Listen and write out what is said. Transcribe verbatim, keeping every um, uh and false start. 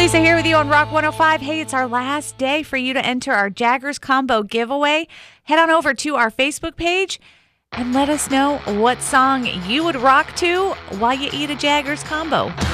Lisa here with you on Rock one oh five. Hey, it's our last day for you to enter our Jaggers Combo giveaway. Head on over to our Facebook page and let us know what song you would rock to while you eat a Jaggers Combo.